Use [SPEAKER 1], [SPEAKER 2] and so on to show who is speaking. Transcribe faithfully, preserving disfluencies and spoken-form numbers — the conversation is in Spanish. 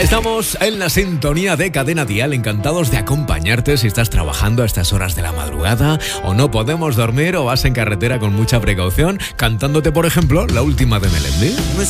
[SPEAKER 1] Estamos en la sintonía de Cadena Dial, encantados de acompañarte si estás trabajando a estas horas de la madrugada o no podemos dormir o vas en carretera con mucha precaución, cantándote, por ejemplo, la última de Melendi.